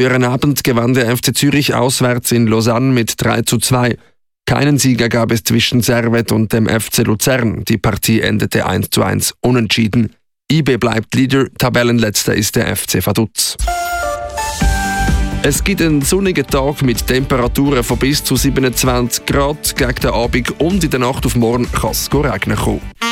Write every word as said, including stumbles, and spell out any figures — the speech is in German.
Ihren Abend gewann der F C Zürich auswärts in Lausanne mit drei zu zwei. Keinen Sieger gab es zwischen Servette und dem F C Luzern. Die Partie endete eins zu eins unentschieden. I B bleibt Leader, Tabellenletzter ist der F C Vaduz. Es gibt einen sonnigen Tag mit Temperaturen von bis zu siebenundzwanzig Grad. Gegen den Abend und in der Nacht auf morgen kann es regnen kommen.